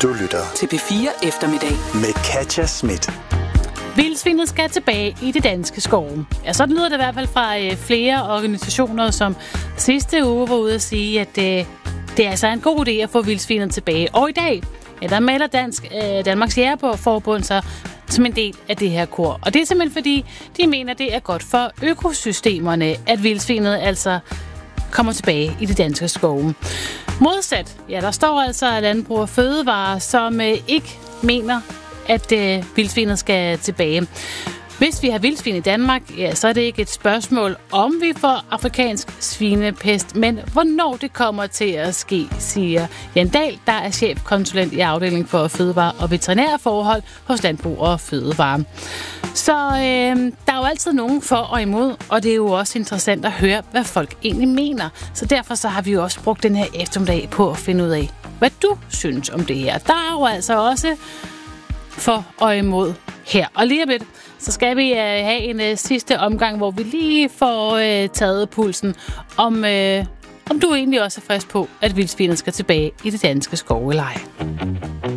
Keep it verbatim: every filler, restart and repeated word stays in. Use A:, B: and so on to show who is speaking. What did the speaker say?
A: Du lytter
B: til P fire Eftermiddag
A: med Katja Schmidt.
C: Vildsvinet skal tilbage i det danske skove. Ja, sådan lyder det i hvert fald fra øh, flere organisationer, som sidste uge var ude at sige, at øh, det er altså en god idé at få vildsvinet tilbage. Og i dag, ja, der melder Dansk, øh, Danmarks Jægerforbund sig som en del af det her kor. Og det er simpelthen fordi, de mener, det er godt for økosystemerne, at vildsvinet altså kommer tilbage i det danske skove. Modsat, ja, der står altså Landbrug og Fødevare, som øh, ikke mener, at øh, vildsvinet skal tilbage. Hvis vi har vildsvin i Danmark, ja, så er det ikke et spørgsmål, om vi får afrikansk svinepest, men hvornår det kommer til at ske, siger Jan Dahl, der er chefkonsulent i afdelingen for fødevare og veterinære forhold hos Landbrug og Fødevare. Så øh, der er jo altid nogen for og imod, og det er jo også interessant at høre, hvad folk egentlig mener. Så derfor så har vi jo også brugt den her eftermiddag på at finde ud af, hvad du synes om det her. Der er jo altså også for og imod her. Og lige om lidt, så skal vi uh, have en uh, sidste omgang, hvor vi lige får uh, taget pulsen, om, uh, om du egentlig også er frisk på, at vildsvinet skal tilbage i det danske skove eller ej.